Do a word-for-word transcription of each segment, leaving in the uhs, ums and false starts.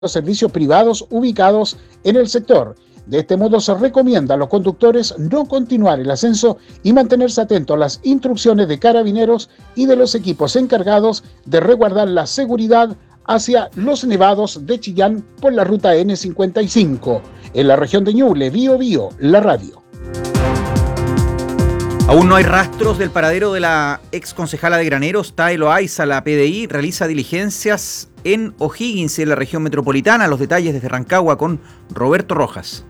los servicios privados ubicados en el sector. De este modo se recomienda a los conductores no continuar el ascenso y mantenerse atentos a las instrucciones de carabineros y de los equipos encargados de resguardar la seguridad hacia los nevados de Chillán por la ruta ene cincuenta y cinco. En la región de Ñuble, Bío Bío, la radio. Aún no hay rastros del paradero de la ex concejala de Graneros, Tae Loaiza. La P D I realiza diligencias en O'Higgins, en la región metropolitana. Los detalles desde Rancagua con Roberto Rojas.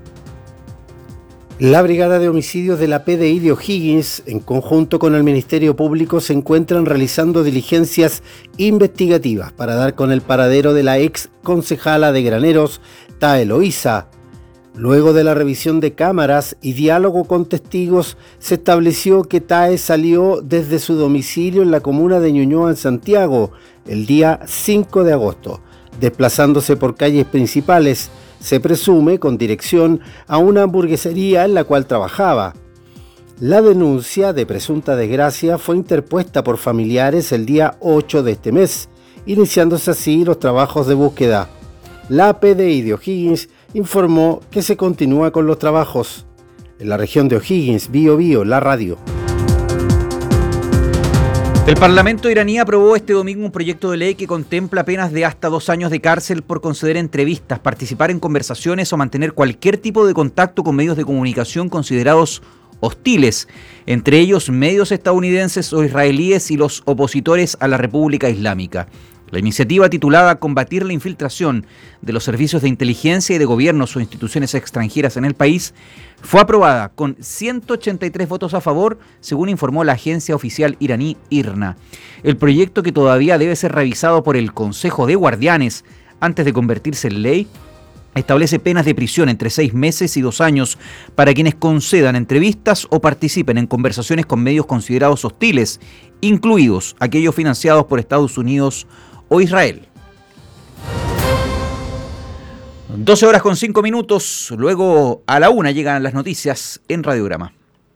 La Brigada de Homicidios de la P D I de O'Higgins, en conjunto con el Ministerio Público, se encuentran realizando diligencias investigativas para dar con el paradero de la ex concejala de Graneros, Tae Loaiza. Luego de la revisión de cámaras y diálogo con testigos, se estableció que Tae salió desde su domicilio en la comuna de Ñuñoa, en Santiago, el día cinco de agosto, desplazándose por calles principales. Se presume con dirección a una hamburguesería en la cual trabajaba. La denuncia de presunta desgracia fue interpuesta por familiares el día ocho de este mes, iniciándose así los trabajos de búsqueda. La P D I de O'Higgins informó que se continúa con los trabajos. En la región de O'Higgins, Bío Bío, la radio. El Parlamento iraní aprobó este domingo un proyecto de ley que contempla penas de hasta dos años de cárcel por conceder entrevistas, participar en conversaciones o mantener cualquier tipo de contacto con medios de comunicación considerados hostiles, entre ellos medios estadounidenses o israelíes y los opositores a la República Islámica. La iniciativa, titulada Combatir la infiltración de los servicios de inteligencia y de gobiernos o instituciones extranjeras en el país, fue aprobada con ciento ochenta y tres votos a favor, según informó la agencia oficial iraní IRNA. El proyecto, que todavía debe ser revisado por el Consejo de Guardianes antes de convertirse en ley, establece penas de prisión entre seis meses y dos años para quienes concedan entrevistas o participen en conversaciones con medios considerados hostiles, incluidos aquellos financiados por Estados Unidos o Israel. doce horas con cinco minutos, luego a la una llegan las noticias en Radiograma.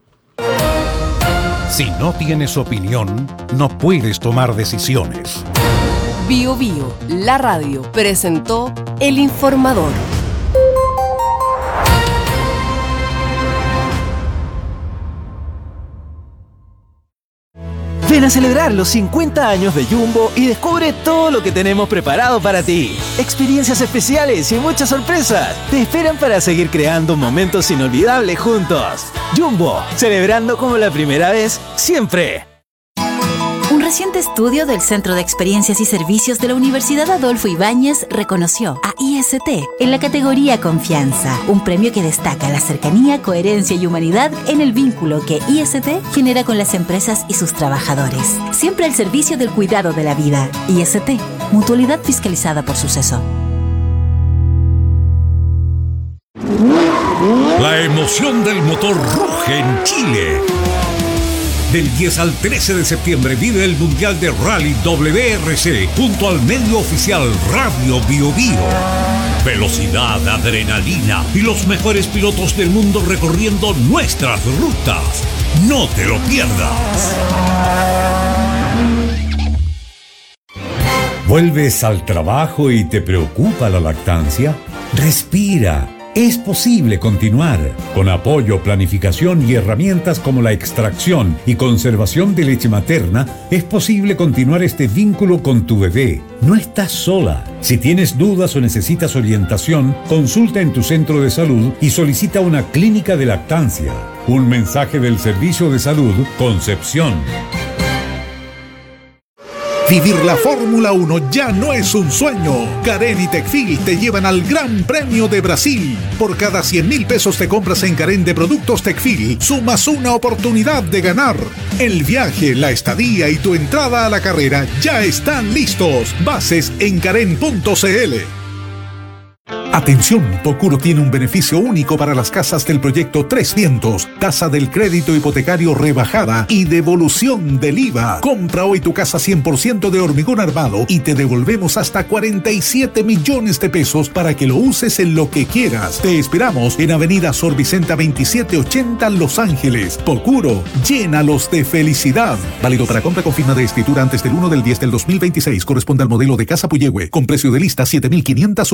Si no tienes opinión, no puedes tomar decisiones. Bío Bío, la radio, presentó El Informador. Ven a celebrar los cincuenta años de Jumbo y descubre todo lo que tenemos preparado para ti. Experiencias especiales y muchas sorpresas te esperan para seguir creando momentos inolvidables juntos. Jumbo, celebrando como la primera vez, siempre. Un reciente estudio del Centro de Experiencias y Servicios de la Universidad Adolfo Ibáñez reconoció a I S T en la categoría Confianza, un premio que destaca la cercanía, coherencia y humanidad en el vínculo que I S T genera con las empresas y sus trabajadores. Siempre al servicio del cuidado de la vida. I S T, mutualidad fiscalizada por Suceso. La emoción del motor ruge en Chile. Del diez al trece de septiembre vive el Mundial de Rally W R C junto al medio oficial Radio Bío Bío. Velocidad, adrenalina y los mejores pilotos del mundo recorriendo nuestras rutas. No te lo pierdas. ¿Vuelves al trabajo y te preocupa la lactancia? Respira. Es posible continuar. Con apoyo, planificación y herramientas como la extracción y conservación de leche materna, es posible continuar este vínculo con tu bebé. No estás sola. Si tienes dudas o necesitas orientación, consulta en tu centro de salud y solicita una clínica de lactancia. Un mensaje del Servicio de Salud Concepción. Vivir la Fórmula uno ya no es un sueño. Carén y Tecfil te llevan al Gran Premio de Brasil. Por cada cien mil pesos te compras en Carén de productos Tecfil, sumas una oportunidad de ganar. El viaje, la estadía y tu entrada a la carrera ya están listos. Bases en carén punto c l. Atención, Pocuro tiene un beneficio único para las casas del proyecto Tres Vientos. Tasa del crédito hipotecario rebajada y devolución del I V A. Compra hoy tu casa cien por ciento de hormigón armado y te devolvemos hasta cuarenta y siete millones de pesos para que lo uses en lo que quieras. Te esperamos en Avenida Sor Vicenta veintisiete ochenta, Los Ángeles. Pocuro, llénalos de felicidad. Válido para compra con firma de escritura antes del uno del diez del dos mil veintiséis. Corresponde al modelo de Casa Puyehue con precio de lista siete mil quinientas